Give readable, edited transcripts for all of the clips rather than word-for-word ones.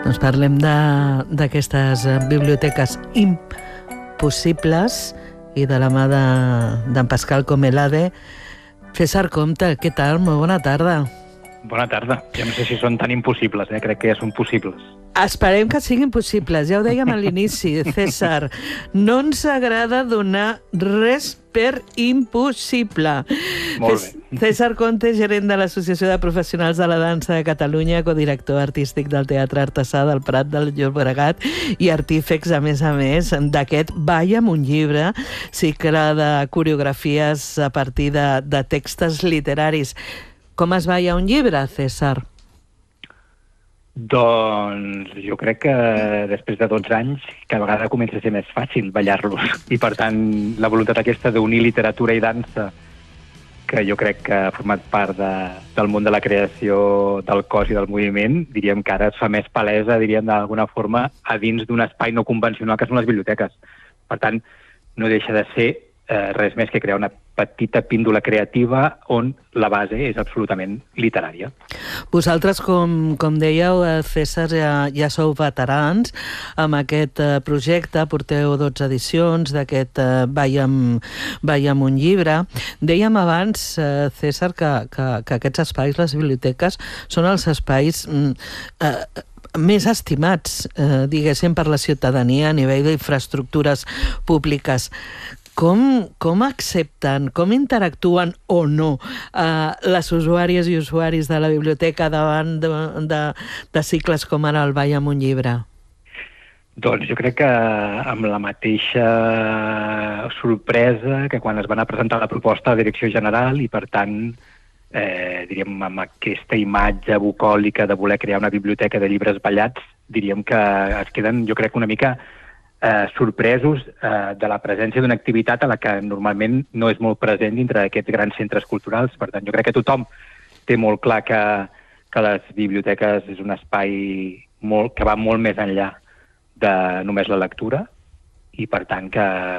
Doncs parlem d'aquestes biblioteques impossibles i de la mà d'en Pascal Comelade. César Compte, què tal? Molt bona tarda. Bona tarda. Jo no sé si són tan impossibles, crec que ja són possibles. Esperem que siguin possibles. Ja ho dèiem a l'inici, César. No ens agrada donar res per impossible. Molt bé. César Compte, gerent de l'Associació de Professionals de la Dansa de Catalunya, codirector artístic del Teatre Artesà del Prat del Llobregat i artífex, a més, d'aquest Ball amb un llibre, cicle de coreografies a partir de textos literaris. Com es balla un llibre, César? Doncs jo crec que després de 12 anys cada vegada comença a ser més fàcil ballar-los. I per tant, la voluntat aquesta d'unir literatura i dansa, que jo crec que ha format part del món de la creació del cos i del moviment, diríem que ara es fa més palesa, diríem d'alguna forma, a dins d'un espai no convencional que són les biblioteques. Per tant, no deixa de ser res més que crear una petita píndola creativa on la base és absolutament literària. Vosaltres, com dèieu, César, ja sou veterans amb aquest projecte, porteu 12 edicions d'aquest Ball amb un llibre. Dèiem abans, César, que aquests espais, les biblioteques, són els espais més estimats, diguéssim, per la ciutadania a nivell d'infraestructures públiques. Com accepten, com interactuen o no les usuàries i usuaris de la biblioteca davant de cicles com ara el Ball amb un llibre? Doncs jo crec que amb la mateixa sorpresa que quan es van a presentar la proposta a la Direcció General i, per tant, diríem, amb aquesta imatge bucòlica de voler crear una biblioteca de llibres ballats, diríem que es queden, jo crec, una mica sorpresos de la presència d'una activitat a la que normalment no és molt present dintre d'aquests grans centres culturals. Per tant, jo crec que tothom té molt clar que les biblioteques és un espai que va molt més enllà de només la lectura i, per tant,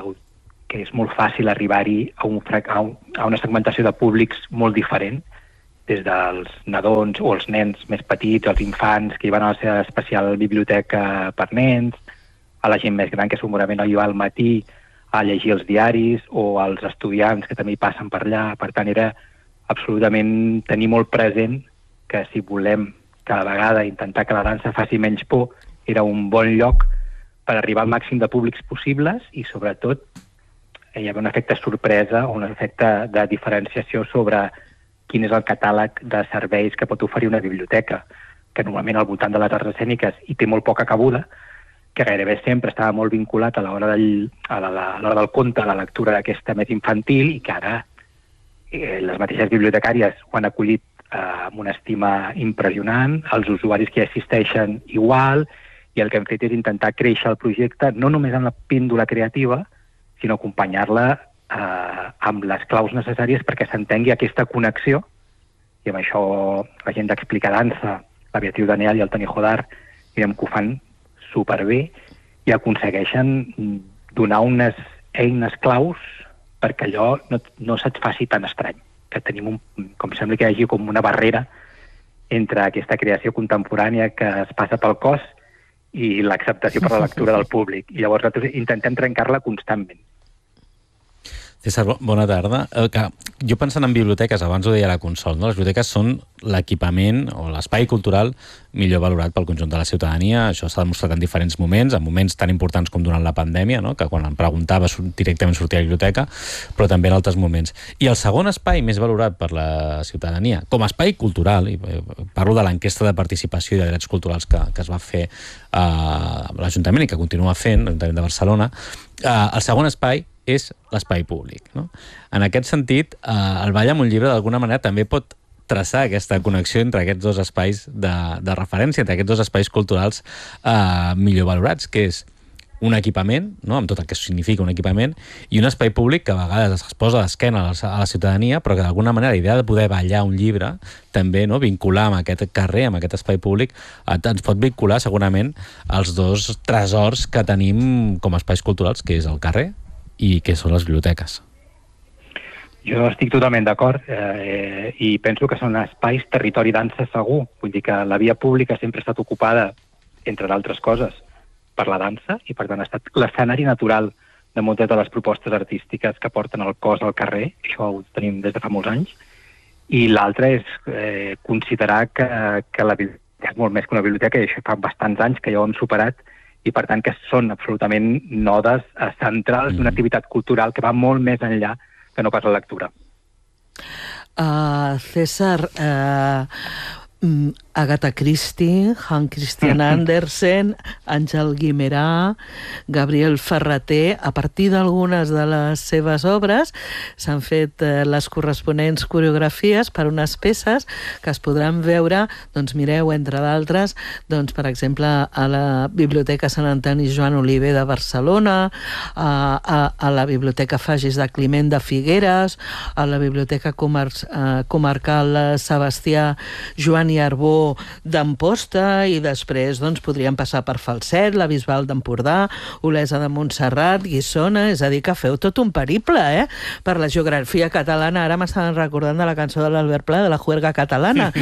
que és molt fàcil arribar-hi a una segmentació de públics molt diferent, des dels nadons o els nens més petits, els infants que hi van a la seva especial biblioteca per nens, a la gent més gran que segurament hi va al matí a llegir els diaris, o als estudiants que també hi passen per allà. Per tant, era absolutament tenir molt present que si volem cada vegada intentar que la dansa faci menys por, era un bon lloc per arribar al màxim de públics possibles i, sobretot, hi havia un efecte sorpresa o un efecte de diferenciació sobre quin és el catàleg de serveis que pot oferir una biblioteca, que normalment al voltant de les arts escèniques hi té molt poca cabuda, que gairebé sempre estava molt vinculat a l'hora del conte, a la lectura d'aquesta més infantil, i que ara les mateixes bibliotecàries ho han acollit amb una estima impressionant, els usuaris que hi assisteixen igual, i el que hem fet és intentar créixer el projecte no només en la píndola creativa, sinó acompanyar-la amb les claus necessàries perquè s'entengui aquesta connexió, i amb això la gent d'Explica Dansa, la Beatriu Daniel i el Toni Jodar, direm que ho fan superbé i aconsegueixen donar unes eines claus perquè allò no se't faci tan estrany, que tenim com sembla que hi hagi com una barrera entre aquesta creació contemporània que es passa pel cos i l'acceptació per la lectura del públic. I llavors nosaltres intentem trencar-la constantment. César, bona tarda. Jo pensant en biblioteques, abans ho deia la Consol, no? Les biblioteques són l'equipament o l'espai cultural millor valorat pel conjunt de la ciutadania. Això s'ha demostrat en diferents moments, en moments tan importants com durant la pandèmia, no? Que quan em preguntava directament sortia a la biblioteca, però també en altres moments. I el segon espai més valorat per la ciutadania, com a espai cultural, i parlo de l'enquesta de participació i de drets culturals que es va fer a l'Ajuntament i que continua fent, l'Ajuntament de Barcelona, el segon espai és l'espai públic, no? En aquest sentit, el Ball amb un llibre d'alguna manera també pot traçar aquesta connexió entre aquests dos espais de referència, entre aquests dos espais culturals millor valorats, que és un equipament, no? Amb tot el que significa un equipament, i un espai públic que a vegades es posa d'esquena a la ciutadania, però que d'alguna manera la idea de poder ballar un llibre també, no? Vincular amb aquest carrer, amb aquest espai públic, ens pot vincular segurament als dos tresors que tenim com a espais culturals, que és el carrer i que són les biblioteques. Jo estic totalment d'acord i penso que són espais territori dansa segur. Vull dir que la via pública sempre ha estat ocupada entre d'altres coses, per la dansa, i per tant ha estat l'escenari natural de moltes de les propostes artístiques que porten el cos al carrer, això ho tenim des de fa molts anys, i l'altre és considerar que la biblioteca és molt més que una biblioteca, i això fa bastants anys que ja ho hem superat, i per tant que són absolutament nodes centrals d'una activitat cultural que va molt més enllà que no pas la lectura. César, Agatha Christie, Hans Christian Andersen, Àngel Guimerà, Gabriel Ferrater, a partir d'algunes de les seves obres s'han fet les corresponents coreografies per unes peces que es podran veure, doncs mireu, entre d'altres, doncs per exemple a la Biblioteca Sant Antoni Joan Oliver de Barcelona, a la Biblioteca Fagis de Climent de Figueres, a la Biblioteca Comarcal Sebastià Joan i Arbó d'Amposta, i després doncs, podríem passar per Falset, la Bisbal d'Empordà, Olesa de Montserrat, Guissona, és a dir, que feu tot un periple, per la geografia catalana. Ara m'estaven recordant de la cançó de l'Albert Pla, de la juerga catalana.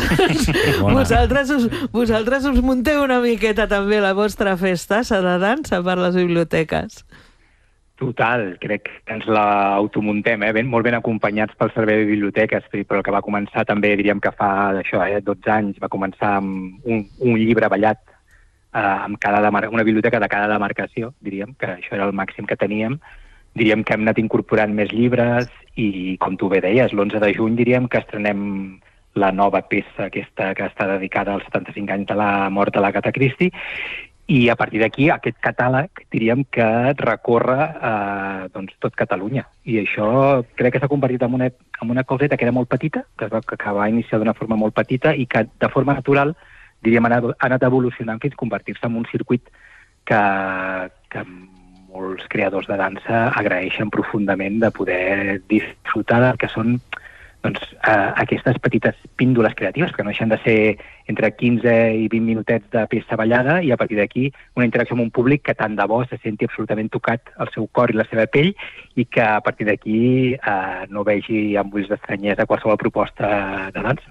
vosaltres us munteu una miqueta també la vostra festassa de dansa per les biblioteques. Total, crec que ens l'automuntem, molt ben acompanyats pel Servei de Biblioteques, però que va començar també, diríem que fa 12 anys, va començar amb un llibre ballat amb una biblioteca de cada demarcació, diríem, que això era el màxim que teníem. Diríem que hem anat incorporant més llibres i, com tu bé deies, l'11 de juny diríem que estrenem la nova peça aquesta que està dedicada als 75 anys de la mort de l'Agatha Christie. I a partir d'aquí, aquest catàleg, diríem que recorre tot Catalunya. I això crec que s'ha convertit en una coseta que era molt petita, que va iniciar d'una forma molt petita i que de forma natural, diríem, ha anat evolucionant fins a convertir-se en un circuit que molts creadors de dansa agraeixen profundament de poder disfrutar del que són aquestes petites píndoles creatives, que no deixen de ser entre 15 i 20 minutets de peça ballada, i a partir d'aquí una interacció amb un públic que tant de bo se senti absolutament tocat el seu cor i la seva pell, i que a partir d'aquí no vegi amb ulls d'estranyesa qualsevol proposta de dansa.